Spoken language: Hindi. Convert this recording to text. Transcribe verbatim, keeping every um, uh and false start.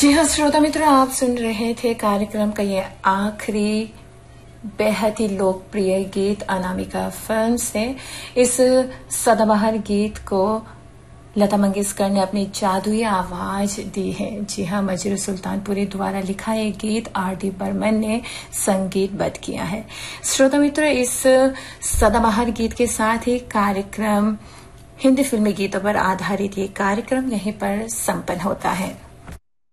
जी हाँ श्रोता मित्रों, आप सुन रहे थे कार्यक्रम का ये आखिरी बेहद ही लोकप्रिय गीत अनामिका फिल्म से। इस सदाबहार गीत को लता मंगेशकर ने अपनी जादुई आवाज दी है। जी हाँ, मजीर सुल्तानपुरी द्वारा लिखा ये गीत आर डी बर्मन ने संगीतबद्ध किया है। श्रोता मित्रों, इस सदाबहार गीत के साथ ही कार्यक्रम हिंदी फिल्मी गीतों पर आधारित ये कार्यक्रम यहीं पर संपन्न होता है।